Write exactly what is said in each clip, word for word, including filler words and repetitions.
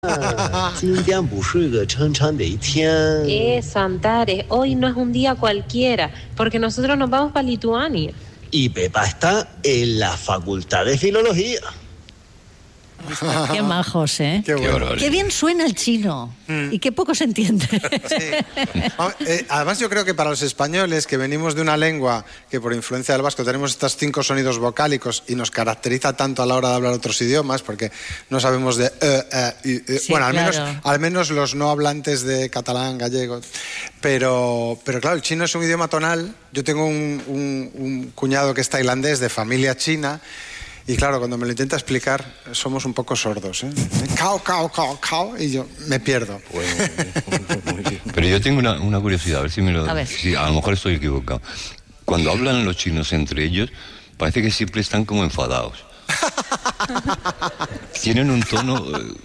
Eso, Antares, hoy no es un día cualquiera, porque nosotros nos vamos para Lituania. Y Pepa está en la Facultad de Filología. Qué majos, ¿eh? Qué bueno. Qué bien suena el chino. Mm. Y qué poco se entiende. Sí. Además, yo creo que para los españoles, que venimos de una lengua que por influencia del vasco tenemos estos cinco sonidos vocálicos y nos caracteriza tanto a la hora de hablar otros idiomas, porque no sabemos de... Eh, eh, y, eh. Sí, bueno, al, claro. menos, al menos los no hablantes de catalán, gallego. Pero, pero claro, el chino es un idioma tonal. Yo tengo un, un, un cuñado que es tailandés, de familia china. Y claro, cuando me lo intenta explicar, somos un poco sordos, ¿eh? Cao, cao, cao, cao, y yo me pierdo. Bueno, muy bien. Pero yo tengo una, una curiosidad, a ver si me lo... A ver. Si, a lo mejor estoy equivocado. Cuando hablan los chinos entre ellos, parece que siempre están como enfadados. Tienen un tono...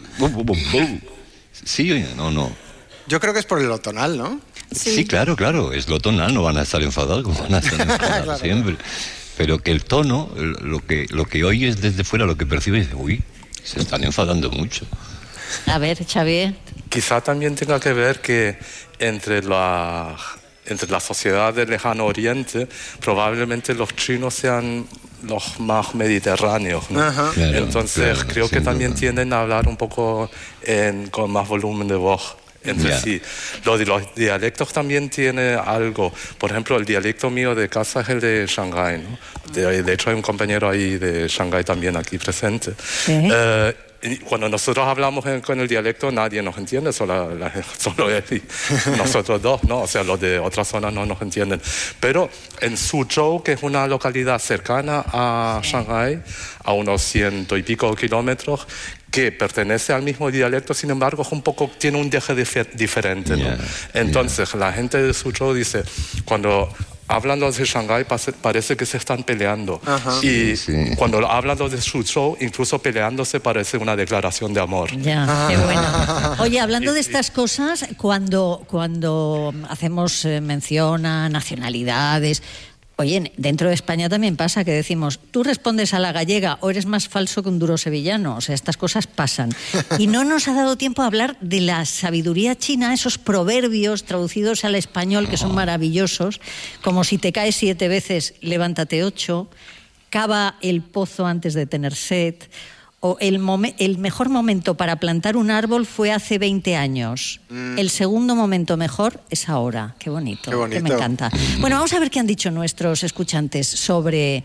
Eh, ¿sí o no? No. Yo creo que es por lo tonal, ¿no? Sí. Sí, claro, claro, es lo tonal, no van a estar enfadados, como van a estar enfadados claro. Siempre. Pero que el tono, lo que, lo que oyes desde fuera, lo que percibes, uy, se están enfadando mucho. A ver, Xavier. Quizá también tenga que ver que entre la, entre la sociedad del lejano oriente, probablemente los chinos sean los más mediterráneos, ¿no? Ajá. Claro, Entonces claro, creo que también duda. tienden a hablar un poco en, con más volumen de voz. Entre Yeah. sí. Lo de los dialectos también tiene algo. Por ejemplo, el dialecto mío de casa es el de Shanghái, ¿no? De, de hecho, hay un compañero ahí de Shanghái también aquí presente. ¿Sí? Eh, y cuando nosotros hablamos en, con el dialecto, nadie nos entiende, solo, la, solo él y nosotros dos, ¿no? O sea, los de otras zonas no nos entienden. Pero en Suzhou, que es una localidad cercana a Shanghái, a unos ciento y pico kilómetros, que pertenece al mismo dialecto, sin embargo, es un poco, tiene un deje difer diferente, ¿no? Yeah, Entonces, yeah. la gente de Suzhou dice, cuando hablan los de Shanghái, parece que se están peleando. Ajá. Y Sí, sí. cuando hablan los de Suzhou, incluso peleándose parece una declaración de amor. Ya, qué bueno. Oye, hablando de estas cosas, cuando, cuando hacemos eh, mención a nacionalidades... Oye, dentro de España también pasa que decimos, tú respondes a la gallega o eres más falso que un duro sevillano. O sea, estas cosas pasan. Y no nos ha dado tiempo a hablar de la sabiduría china, esos proverbios traducidos al español que son maravillosos, como si te caes siete veces, levántate ocho, cava el pozo antes de tener sed, o el, el mejor momento para plantar un árbol fue hace veinte años. Mm. El segundo momento mejor es ahora. Qué bonito, Qué bonito. Que me encanta. Bueno, vamos a ver qué han dicho nuestros escuchantes sobre,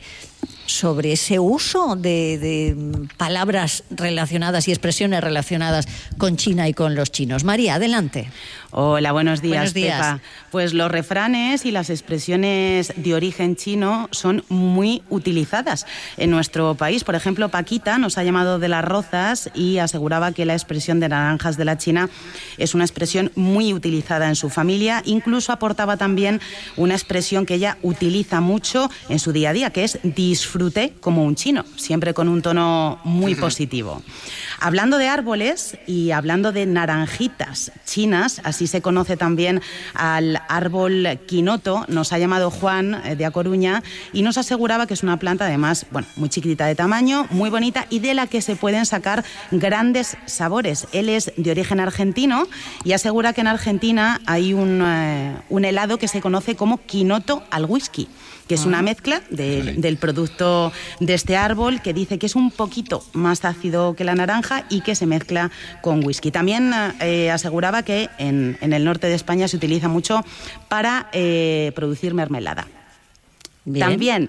sobre ese uso de, de palabras relacionadas y expresiones relacionadas con China y con los chinos. María, adelante. Hola, buenos días, Buenos días. Pepa. Pues los refranes y las expresiones de origen chino son muy utilizadas en nuestro país. Por ejemplo, Paquita nos ha llamado de las Rozas y aseguraba que la expresión de naranjas de la China es una expresión muy utilizada en su familia. Incluso aportaba también una expresión que ella utiliza mucho en su día a día, que es disfruté como un chino, siempre con un tono muy positivo. Hablando de árboles y hablando de naranjitas chinas, así se conoce también al árbol quinoto, nos ha llamado Juan de A Coruña y nos aseguraba que es una planta además, bueno, muy chiquitita de tamaño, muy bonita y de la que se pueden sacar grandes sabores. Él es de origen argentino y asegura que en Argentina hay un, eh, un helado que se conoce como quinoto al whisky, que es una mezcla de, del producto de este árbol, que dice que es un poquito más ácido que la naranja y que se mezcla con whisky. También eh, aseguraba que en, en el norte de España se utiliza mucho para eh, producir mermelada. Bien. También,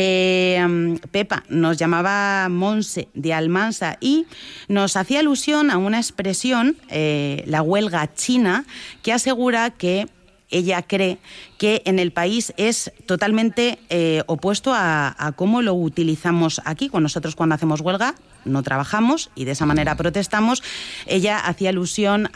eh, Pepa, nos llamaba Monse de Almansa y nos hacía alusión a una expresión, eh, la huelga china, que asegura que ella cree que en el país es totalmente eh, opuesto a, a cómo lo utilizamos aquí. Con nosotros cuando hacemos huelga no trabajamos y de esa manera protestamos. Ella hacía alusión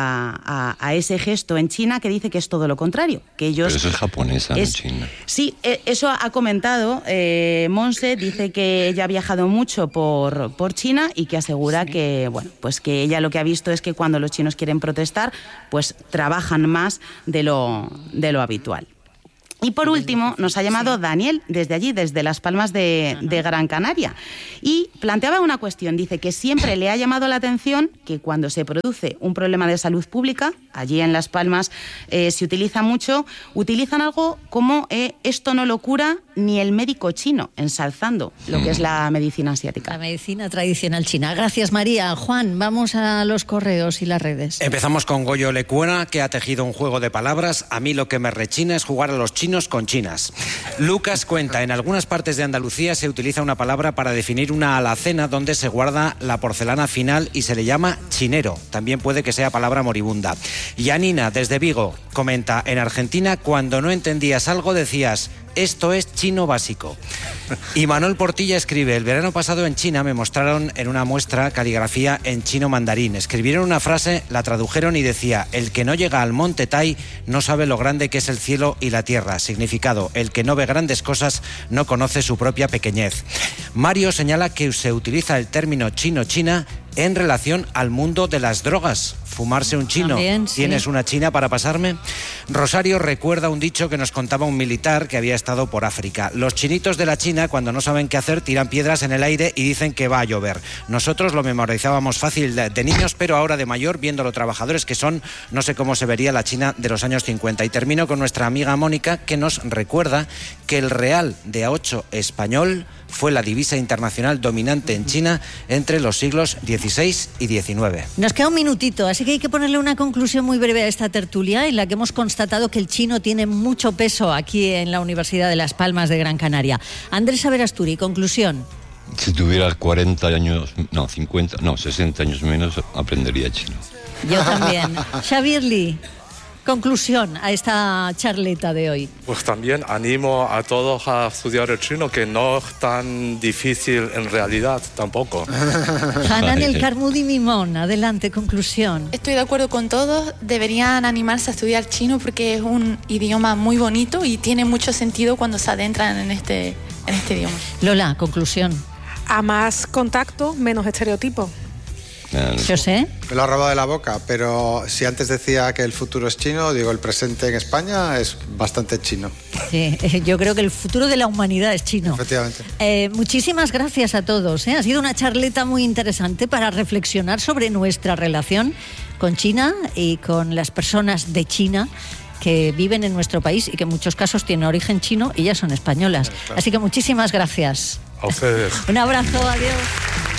a, a, a ese gesto en China que dice que es todo lo contrario. Que ellos Pero eso es japonesa, es, no China. Sí, eso ha comentado eh, Monse, dice que ella ha viajado mucho por, por China y que asegura sí. que, bueno, pues que ella lo que ha visto es que cuando los chinos quieren protestar, pues trabajan más de lo, de lo habitual. Y por último, nos ha llamado Daniel, desde allí, desde Las Palmas de, de Gran Canaria. Y planteaba una cuestión. Dice que siempre le ha llamado la atención que cuando se produce un problema de salud pública, allí en Las Palmas eh, se utiliza mucho, utilizan algo como eh, esto no lo cura ni el médico chino, ensalzando lo que es la medicina asiática. La medicina tradicional china. Gracias, María. Juan, vamos a los correos y las redes. Empezamos con Goyo Lecuena, que ha tejido un juego de palabras. A mí lo que me rechina es jugar a los chinos con chinas. Lucas cuenta, en algunas partes de Andalucía se utiliza una palabra para definir una alacena donde se guarda la porcelana final y se le llama chinero. También puede que sea palabra moribunda. Yanina, desde Vigo, comenta, en Argentina cuando no entendías algo decías: esto es chino básico. Y Manuel Portilla escribe, el verano pasado en China me mostraron en una muestra caligrafía en chino mandarín. Escribieron una frase, la tradujeron y decía: el que no llega al monte Tai no sabe lo grande que es el cielo y la tierra. Significado, el que no ve grandes cosas no conoce su propia pequeñez. Mario señala que se utiliza el término chino-china en relación al mundo de las drogas. Fumarse un chino. También, sí. ¿Tienes una china para pasarme? Rosario recuerda un dicho que nos contaba un militar que había estado por África. Los chinitos de la China, cuando no saben qué hacer, tiran piedras en el aire y dicen que va a llover. Nosotros lo memorizábamos fácil de, de niños, pero ahora de mayor, viendo lo trabajadores que son, no sé cómo se vería la China de los años cincuenta. Y termino con nuestra amiga Mónica, que nos recuerda que el real de a ocho español fue la divisa internacional dominante en China entre los siglos dieciséis y diecinueve. Nos queda un minutito, así que hay que ponerle una conclusión muy breve a esta tertulia en la que hemos constatado que el chino tiene mucho peso aquí en la Universidad de Las Palmas de Gran Canaria. Andrés Averasturi, conclusión. Si tuviera cuarenta años, no, cincuenta, no, sesenta años menos, aprendería chino. Yo también. Xavier Lee. Conclusión a esta charleta de hoy. Pues también animo a todos a estudiar el chino, que no es tan difícil en realidad tampoco. Hanan El Carmudi Mimón, adelante, conclusión. Estoy de acuerdo con todos, deberían animarse a estudiar chino porque es un idioma muy bonito y tiene mucho sentido cuando se adentran en este, en este idioma. Lola, conclusión. A más contacto, menos estereotipos. Yo sé. Me lo ha robado de la boca, pero si antes decía que el futuro es chino, digo, el presente en España es bastante chino. Sí, yo creo que el futuro de la humanidad es chino. Efectivamente. Eh, muchísimas gracias a todos. ¿eh? Ha sido una charleta muy interesante para reflexionar sobre nuestra relación con China y con las personas de China que viven en nuestro país y que en muchos casos tienen origen chino y ya son españolas. Así que muchísimas gracias. A ustedes. Un abrazo, adiós.